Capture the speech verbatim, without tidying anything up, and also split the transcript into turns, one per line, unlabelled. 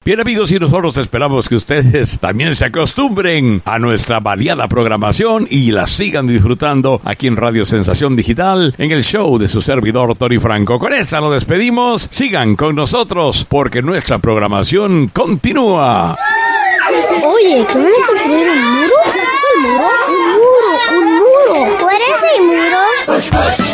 Bien, amigos, y nosotros esperamos que ustedes también se acostumbren a nuestra variada programación y la sigan disfrutando aquí en Radio Sensación Digital, en el show de su servidor Tony Franco. Con esta nos despedimos. Sigan con nosotros porque nuestra programación continúa.
Oye, ¿qué van a construir un muro? ¿Un muro? ¿Un muro? ¿Un muro?
¿Tú eres el muro?